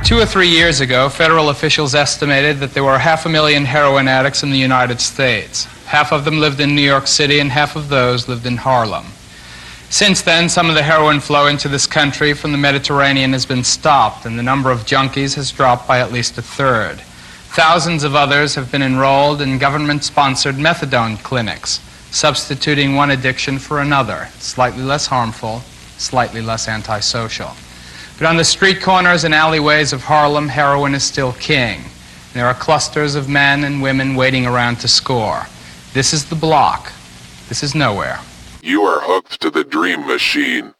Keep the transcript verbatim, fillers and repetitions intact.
Two or three years ago, federal officials estimated that there were half a million heroin addicts in the United States. Half of them lived in New York City, and half of those lived in Harlem. Since then, some of the heroin flow into this country from the Mediterranean has been stopped, and the number of junkies has dropped by at least a third. Thousands of others have been enrolled in government-sponsored methadone clinics, substituting one addiction for another, slightly less harmful, slightly less antisocial. But on the street corners and alleyways of Harlem, heroin is still king. There are clusters of men and women waiting around to score. This is the block. This is nowhere. You are hooked to the dream machine.